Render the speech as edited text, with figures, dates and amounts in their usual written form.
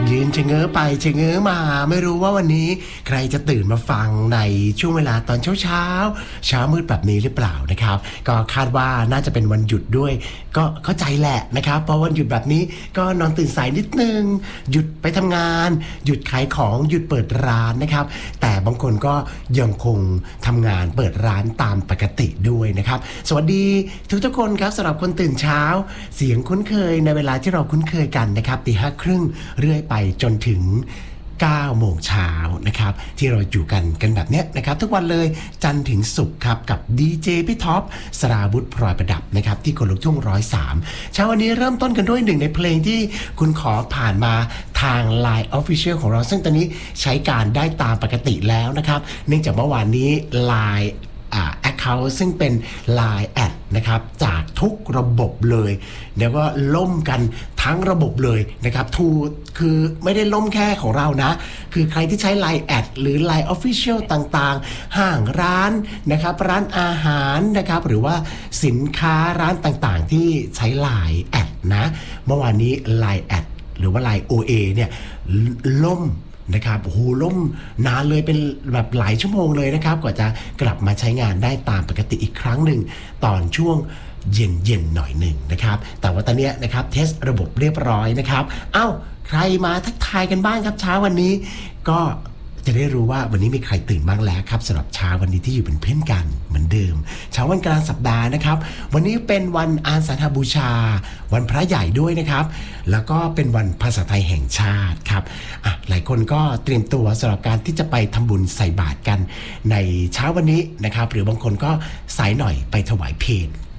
ยืนชะเง้อไปชะเง้อมาไม่รู้ว่าวันนี้ใครจะตื่นมาฟังในช่วงเวลาตอนเช้ามืดแบบนี้หรือเปล่านะครับก็คาดว่าน่าจะเป็นวันหยุดด้วยก็เข้าใจแหละนะครับเพราะวันหยุดแบบนี้ก็นอนตื่นสายนิดนึงหยุดไปทำงานหยุดขายของหยุดเปิดร้านนะครับแต่บางคนก็ยังคงทำงานเปิดร้านตามปกติด้วยนะครับสวัสดีทุกคนครับสำหรับคนตื่นเช้าเสียงคุ้นเคยในเวลาที่เราคุ้นเคยกันนะครับ 5:30 เรื่อยไปจนถึง9 โมงเช้านะครับที่เราอยู่กันแบบเนี้ยนะครับทุกวันเลยจันทร์ถึงศุกร์ครับกับดีเจพี่ท็อปสราวุธพลอยประดับนะครับที่คนลุกทุ่ง103เช้าวันนี้เริ่มต้นกันด้วยหนึ่งในเพลงที่คุณขอผ่านมาทาง Line Official ของเราซึ่งตอนนี้ใช้การได้ตามปกติแล้วนะครับเนื่องจากเมื่อวานนี้ Line account ซึ่งเป็น Line แอดนะครับจากทุกระบบเลยแล้วก็ล่มกันทั้งระบบเลยนะครับคือไม่ได้ล่มแค่ของเรานะคือใครที่ใช้ Line แอดหรือ Line Official ต่างๆห้างร้านนะครับร้านอาหารนะครับหรือว่าสินค้าร้านต่างๆที่ใช้ Line แอดนะเมื่อวานนี้ Line แอดหรือว่า Line OA เนี่ยล่มนะครับโอ้โหล่มนานเลยเป็นแบบหลายชั่วโมงเลยนะครับกว่าจะกลับมาใช้งานได้ตามปกติอีกครั้งหนึ่งตอนช่วงเย็นหน่อยหนึ่งนะครับแต่ว่าตอนนี้นะครับเทสระบบเรียบร้อยนะครับใครมาทักทายกันบ้างครับเช้าวันนี้ก็จะได้รู้ว่าวันนี้มีใครตื่นบ้างแล้วครับสำหรับเช้าวันนี้ที่อยู่เป็นเพื่อนกันเหมือนเดิมเช้าวันกลางสัปดาห์นะครับวันนี้เป็นวันอาสาฬหบูชาวันพระใหญ่ด้วยนะครับแล้วก็เป็นวันภาษาไทยแห่งชาติครับหลายคนก็เตรียมตัวสำหรับการที่จะไปทำบุญใส่บาตรกันในเช้าวันนี้นะครับหรือบางคนก็สายหน่อยไปถวายเพล